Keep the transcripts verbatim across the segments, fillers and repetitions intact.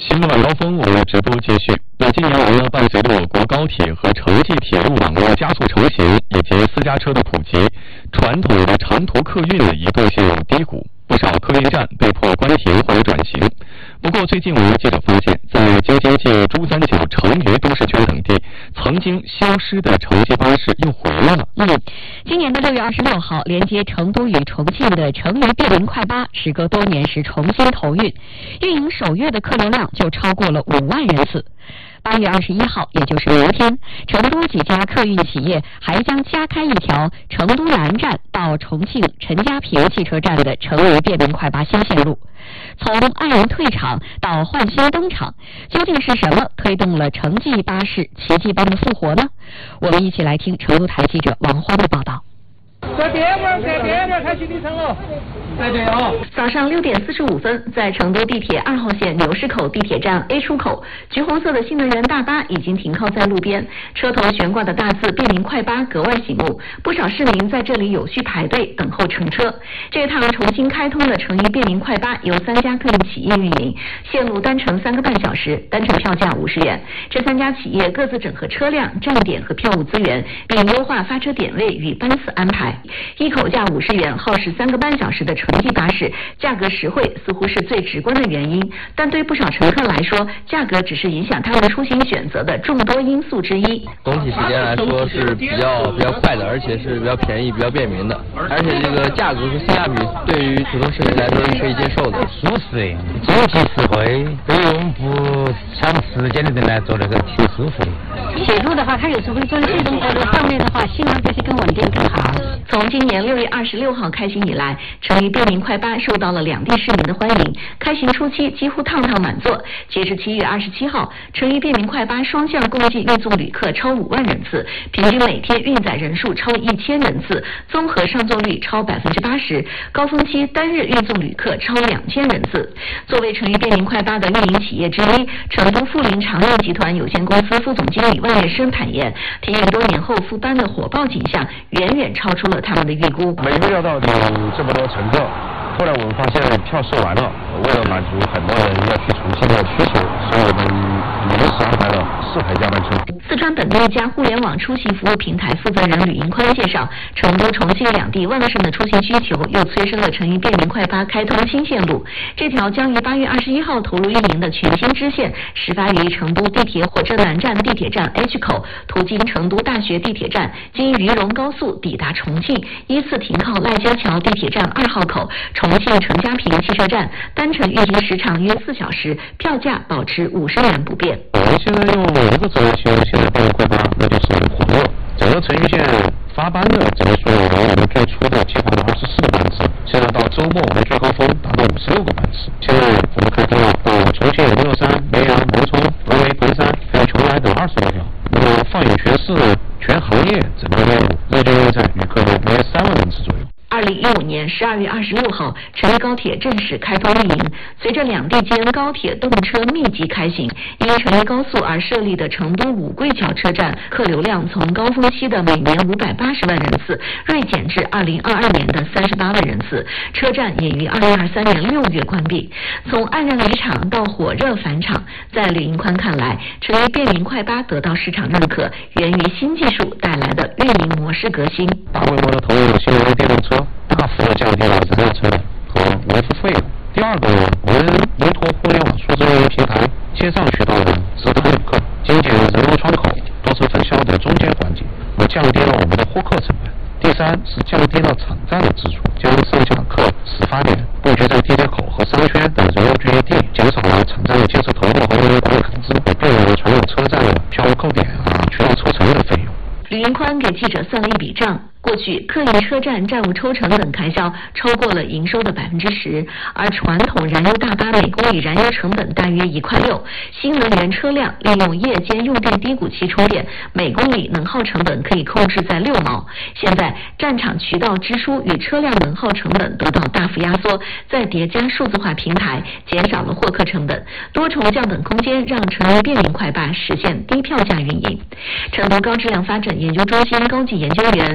新闻晚高峰，我们直播继续。那近年来呢，伴随着我国高铁和城际铁路网络加速成型，以及私家车的普及，传统的长途客运呢一度陷入低谷，不少客运站被迫关停或者转型。不过最近我们记者发现，在京津冀、珠三角、成渝都市圈等地，曾经消失的城际巴士又回来了。 嗯，今年的六月二十六号，连接成都与重庆的成渝便民快巴，时隔多年时重新投运，运营首月的客流量就超过了五万人次。八月二十一号，也就是明天，成都几家客运企业还将加开一条成都南站到重庆陈家坪汽车站的成渝便民快巴新线路。从黯然退场到焕新登场，究竟是什么推动了城际巴士奇迹般的复活呢？我们一起来听成都台记者王欢的报道。 在边门，在边门开启里程了。对对哦。 早上六点四十五分，在成都地铁二号线牛市口地铁站 A 出口，橘红色的新能源大巴已经停靠在路边，车头悬挂的大字便民快巴格外醒目，不少市民在这里有序排队等候乘车。这趟重新开通的成渝便民快巴由三家客运企业运营，线路单程三个半小时，单程票价五十元。这三家企业各自整合车辆、站点和票务资源，并优化发车点位与班次安排。一口价五十元，耗时三个半小时的城际巴士，价格实惠似乎是最直观的原因，但对不少乘客来说，价格只是影响他们出行选择的众多因素之一。 总体时间来说是比较比较快的，而且是比较便宜、比较便民的，而且这个价格和性价比对于普通市民来说是可以接受的， 舒适，总体实惠，对于我们不长时间的人来说，那个挺舒服的。 铁路的话，它有时候装系统在这上面的话，性能这些更稳定更好。 从今年六月二十六号开行以来，成渝便民快巴受到了两地市民的欢迎。开行初期几乎趟趟满座，截至七月二十七号，成渝便民快巴双向共计运送旅客超五万人次，平均每天运载人数超一千人次，综合上座率超百分之八十，高峰期单日运送旅客超两千人次。作为成渝便民快巴的运营企业之一，成都富临长运集团有限公司副总经理万月生坦言，停运多年后复班的火爆景象远远超出了他们的预估。 没预料到有这么多乘客，后来我们发现票售完了，为了满足很多人要去重庆的需求，所以我们临时安排了四台加班车。 四川本地一家互联网出行服务平台负责人吕银宽介绍，成都、重庆两地旺盛的出行需求又催生了成渝便民快巴开通新线路。这条将于八月二十一号投入运营的全新支线，始发于成都地铁火车南站地铁站 H 口，途经成都大学地铁站，经渝蓉高速抵达重庆，依次停靠赖家桥地铁站二号口、重庆陈家坪汽车站，单程运行时长约四小时，票价保持五十元不变。 我们现在用一个词来形容现在便民快巴，那就是火热。整个成渝线发班的，只能说我们最初的计划的二十四个班次，现在到周末我们最高峰达到五十六个班次。现在我们开通了到重庆、乐山、绵阳、磨冲、峨眉、彭山还有邛崃等二十多条。那么放眼全市全行业整个业务，日均运载旅客约三万人次左右。 二零一五年十二月二十六号，成渝高铁正式开通运营。随着两地间高铁动车密集开行，因成渝高速而设立的成都五桂桥车站客流量从高峰期的每年五百八十万人次锐减至二零二二年的三十八万人次。车站也于二零二三年六月关闭。从黯然离场到火热返场，在吕银宽看来，成渝便民快巴得到市场认可，源于新技术带来的运营模式革新。 大规模的投入新能源电动车，大幅的降低了燃料车和维护费用。第二个，我们依托互联网数字运营平台，线上渠道的直达旅客，精简人流窗口、多层分销的中间环节，我降低了我们的获客成本。第三是降低了场站的支出，将上下客、始发点布局在地铁口和商圈等人流聚集地，减少了场站的建设投入和人员管理开支，也便于传统车站的票务扣点啊、渠道抽成的费用。 吕银宽给记者算了一笔账，过去客运车站站务抽成等开销超过了营收的百分之十，而传统燃油大巴每公里燃油成本大约一块六，新能源车辆利用夜间用电低谷期充电，每公里能耗成本可以控制在六毛。现在站场渠道支出与车辆能耗成本得到大幅压缩，再叠加数字化平台，减少了获客成本，多重降本空间让成渝便民快巴实现低票价运营。成都高质量发展研究中心高级研究员戚万军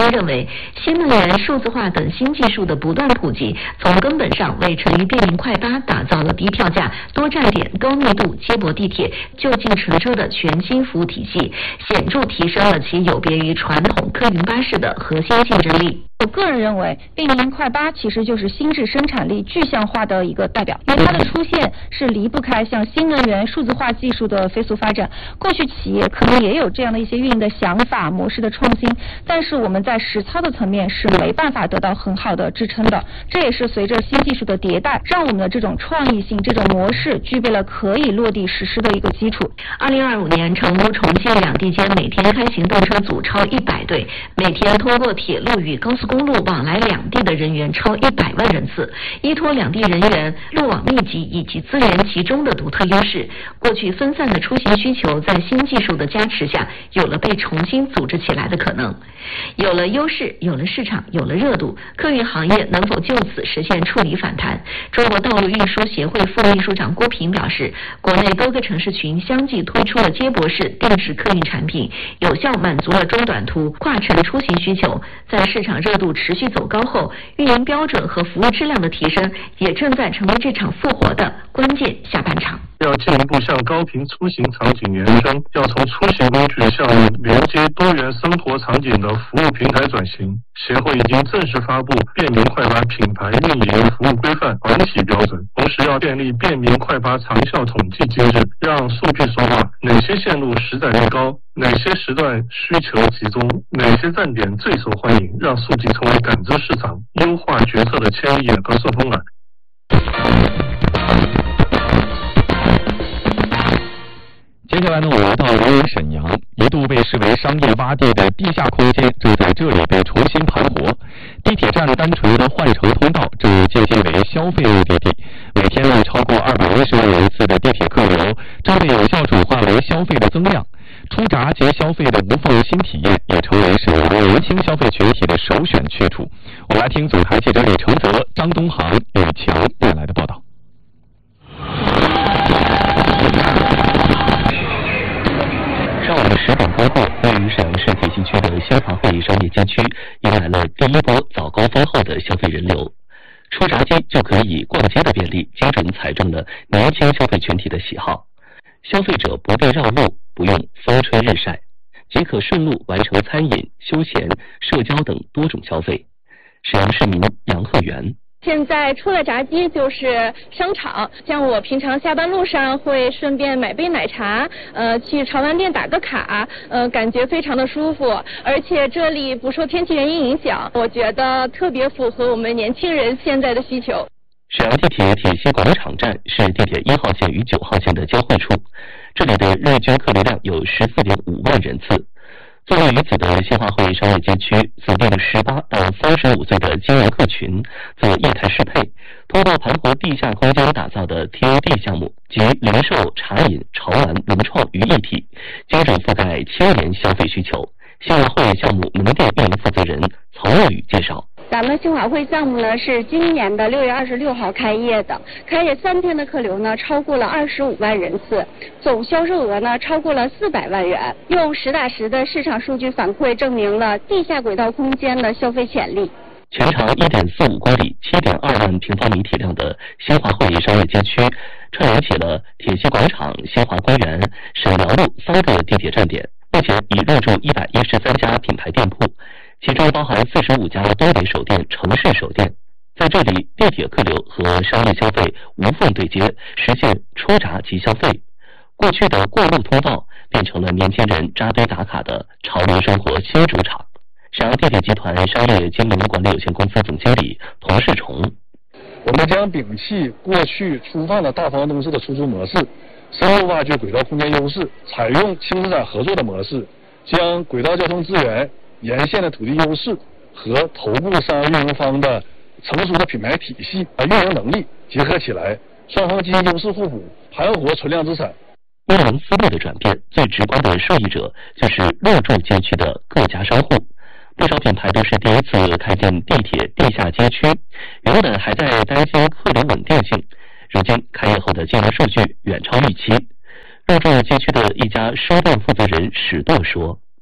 军认为，新能源、数字化等新技术的不断普及，从根本上为成渝便民快八打造了低票价、多站点、高密度接驳地铁、就近乘车的全新服务体系，显著提升了其有别于传统客运巴士的核心竞争力。 我个人认为，便民快八其实就是新质生产力具象化的一个代表，因为它的出现是离不开像新能源、数字化技术的飞速发展。过去企业可能也有这样的一些运营的想法、模式的创新，但是我们在实操的层面是没办法得到很好的支撑的。这也是随着新技术的迭代，让我们的这种创意性、这种模式具备了可以落地实施的一个基础。 二零二五年，成都、重庆两地间每天开行动车组超一百对，每天通过铁路与高速公路往来两地的人员超一百万人次。依托两地人员路网密集以及资源集中的独特优势，过去分散的出行需求在新技术的加持下，有了被重新组织起来的可能。有了优势，有了市场，有了热度，客运行业能否就此实现触底反弹？中国道路运输协会副秘书长郭平表示，国内多个城市群相继推出了接驳式电池客运产品，有效满足了中短途跨城出行需求。在市场热度持续走高后，运营标准和服务质量的提升，也正在成为这场复活的关键下半场。 要进一步向高频出行场景延伸，要从出行工具向连接多元生活场景的服务平台转型。协会已经正式发布便民快八品牌运营服务规范团体标准，同时要建立便民快八长效统计机制，让数据说话，哪些线路实载率高，哪些时段需求集中，哪些站点最受欢迎，让数据成为感知市场、优化决策的牵引和顺风耳。 接下来呢，我们到辽源沈阳，一度被视为商业洼地的地下空间正在这里被重新盘活。地铁站单纯的换乘通道正渐进为消费目的地，每天呢超过二百一十万人次的地铁客流，正被有效转化为消费的增量。出闸及消费的无缝新体验，也成为沈阳年轻消费群体的首选去处。我们来听总台记者李承泽、张东航、李强带来的报道。 上午十点多后，位于沈阳市铁西区的新华会议商业街区迎来了第一波早高峰后的消费人流。出闸机就可以逛街的便利，精准踩中了年轻消费群体的喜好。消费者不必绕路，不用风吹日晒，即可顺路完成餐饮、休闲、社交等多种消费。沈阳市民杨鹤元。 现在出了闸机就是商场，像我平常下班路上会顺便买杯奶茶，呃，去潮玩店打个卡，呃，感觉非常的舒服，而且这里不受天气原因影响，我觉得特别符合我们年轻人现在的需求。 沈阳地铁铁西广场站是地铁一号线与九号线的交汇处，这里的日均客流量有十四点五万人次。作为于此的新华会议商业街区，锁定十八到三十五岁的精英客群做业态适配，通过盘活地下空间打造的 T O D 项目及零售、茶饮、潮玩、文创于一体，精准覆盖青年消费需求。新华会项目门店运营负责人曹若雨介绍。 咱们新华会项目呢是今年的六月二十六号开业的，开业三天的客流呢超过了二十五万人次，总销售额呢超过了四百万元。用实打实的市场数据反馈证明了地下轨道空间的消费潜力。 全长一点四五公里、七点二万平方米体量的新华会议商业街区，串联起了铁西广场、新华公园、沈辽路三个地铁站点，目前已入驻一百一十三家品牌店铺。其中包含四十五家东北首店、城市首店，在这里，地铁客流和商业消费无缝对接，实现出闸即消费。过去的过路通道变成了年轻人扎堆打卡的潮流生活新主场。沈阳地铁集团商业经营管理有限公司总经理童世崇： 我们将摒弃过去粗放的大房东式的出租模式，深入挖掘轨道空间优势，采用轻资产合作的模式，将轨道交通资源、沿线的土地优势和头部商业运营方的成熟的品牌体系和运营能力结合起来，双方进行优势互补，盘活存量资产。 运营思路的转变，最直观的受益者就是入驻街区的各家商户。不少品牌都是第一次开店地铁地下街区，原本还在担心客流稳定性，如今开业后的经营数据远超预期。入驻街区的一家商店负责人史豆说：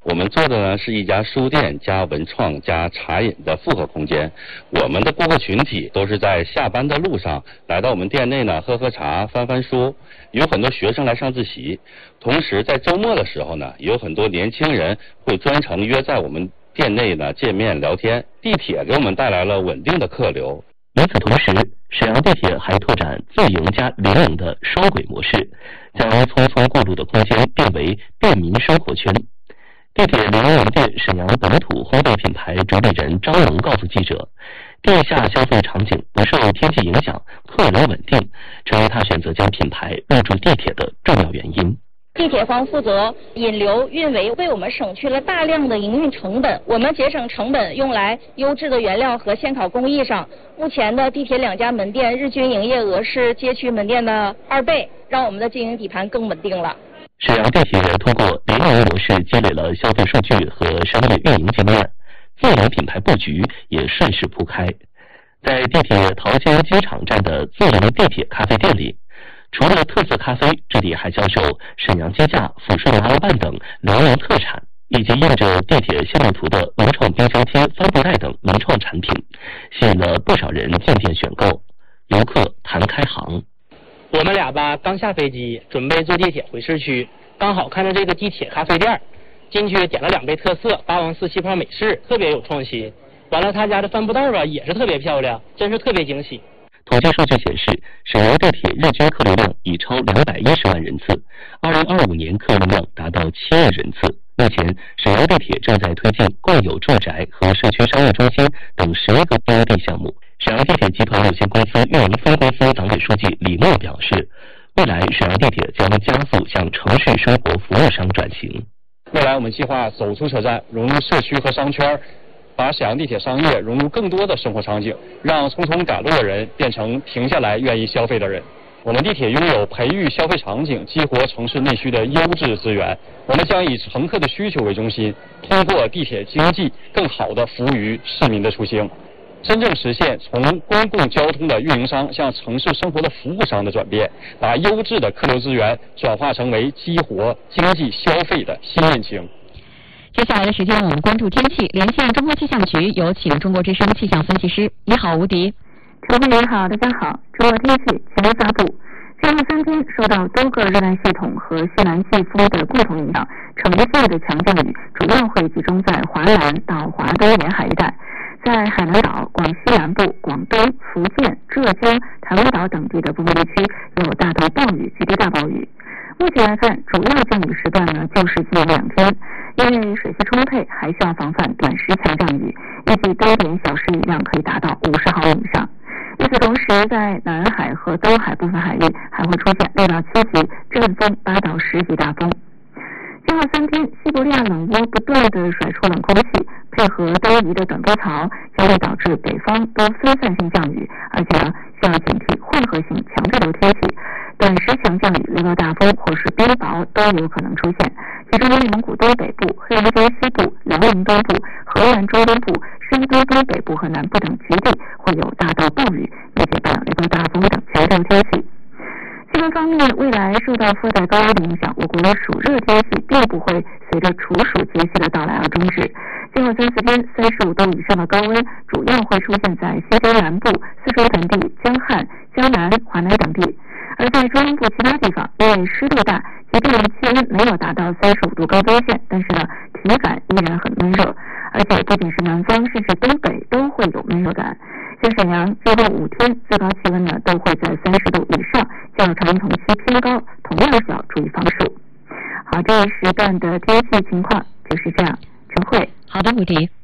我们做的呢是一家书店加文创加茶饮的复合空间，我们的顾客群体都是在下班的路上来到我们店内呢喝喝茶翻翻书，有很多学生来上自习，同时在周末的时候呢，有很多年轻人会专程约在我们店内呢见面聊天。地铁给我们带来了稳定的客流。 与此同时，沈阳地铁还拓展自营加联营的双轨模式，将匆匆过路的空间变为便民生活圈。地铁联营店沈阳本土烘焙品牌主理人张龙告诉记者，地下消费场景不受天气影响，客流稳定，成为他选择将品牌入驻地铁的重要原因。 地铁方负责引流运维，为我们省去了大量的营运成本，我们节省成本用来优质的原料和现烤工艺上。目前的地铁两家门店日均营业额是街区门店的二倍，让我们的经营底盘更稳定了。 沈阳地铁通过联营模式积累了消费数据和商业运营经验，自营品牌布局也顺势铺开。在地铁桃街机场站的自营地铁咖啡店里，除了特色咖啡，这里还销售沈阳鸡架、抚顺鸭肉拌等辽宁特产，以及印着地铁线路图的文创冰箱贴、帆布袋等文创产品，吸引了不少人进店选购。游客谈开行。 我们俩吧刚下飞机，准备坐地铁回市区，刚好看到这个地铁咖啡店，进去点了两杯特色八王寺气泡美式，特别有创新。完了他家的帆布袋吧也是特别漂亮，真是特别惊喜。 统计数据显示，沈阳地铁日均客流量已超两百一十万人次，二零二五年客流量达到七亿人次。目前，沈阳地铁正在推进共有住宅和社区商业中心等十一个 B O D 项目。沈阳地铁集团有限公司运营分公司党委书记李默表示，未来沈阳地铁将加速向城市生活服务商转型。 未来我们计划走出车站，融入社区和商圈，把沈阳地铁商业融入更多的生活场景，让匆匆赶路的人变成停下来愿意消费的人。我们地铁拥有培育消费场景、激活城市内需的优质资源。我们将以乘客的需求为中心，通过地铁经济更好地服务于市民的出行，真正实现从公共交通的运营商向城市生活的服务商的转变，把优质的客流资源转化成为激活经济消费的新引擎。 接下来的时间，我们关注天气，连线中国气象局，有请中国之声气象分析师。你好，吴迪。 主播您好，大家好。中国天气前日发布，今后三天受到多个热带系统和西南季风的共同影响，程度性的强降雨主要会集中在华南到华东沿海一带。在海南岛、广西南部、广东、福建、浙江、台湾岛等地的部分地区有大到暴雨及地大暴雨。目前来看，主要降雨时段呢就是近两天，因为水汽充沛，还需要防范短时强降雨，预计多点小时雨量可以达到五十毫米以上。与此同时，在南海和东海部分海域还会出现六到七级阵风、八到十级大风。今后三天，西伯利亚冷涡不断的甩出冷空气，配合东移的短波槽，将会导致北方多分散性降雨，而且呢需要警惕混合性强对流天气，短时强降雨、雷暴大风或是冰雹都有可能出现。其中，内蒙古东北部、黑龙江西部、辽宁东部、河南中东部、山东东北部和南部等局地会有大到暴雨，并且伴有雷暴大风等强对流天气。气温方面，未来受到副热带高压的影响，我国的暑热天气并不会随着处暑节气的到来而终止。今后三四天，三十五度以上的高温主要会出现在新疆南部、四川盆地、江汉、江南、华南等地。而在中东部其他地方，因为湿度大，即便气温没有达到三十五度高温线，但是呢，体感依然很闷热，而且不仅是南方，甚至东北都会有闷热感。像沈阳，今后五天最高气温呢都会在三十度以上，较常年同期偏高，同样是要注意防暑。好，这一时段的天气情况就是这样。陈慧， 好的，吴迪。